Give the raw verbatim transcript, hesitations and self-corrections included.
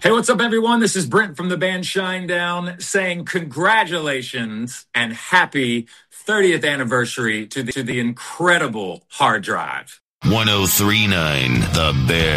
Hey, what's up, everyone? This is Brent from the band Shinedown saying congratulations and happy thirtieth anniversary to the, to the incredible hard drive. ten thirty-nine The Bear.